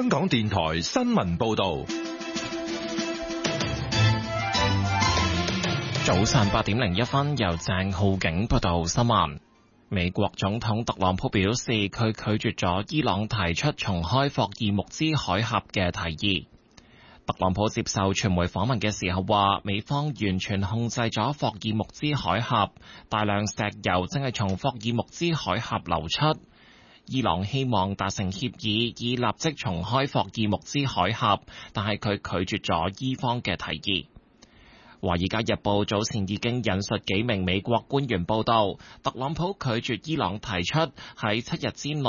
香港電台新聞報道。 早上8點01分，由鄭浩景報道新聞。美國總統特朗普表示，佢拒絕咗伊朗提出重開霍爾木茲海峽嘅提議。特朗普接受傳媒訪問嘅時候話，美方完全控制咗霍爾木茲海峽，大量石油正係從霍爾木茲海峽流出。伊朗希望達成協議，以立即重開霍爾木茲海峽，但係佢拒絕咗伊方嘅提議。《華爾街日報》早前已經引述幾名美國官員報道，特朗普拒絕伊朗提出喺7日之內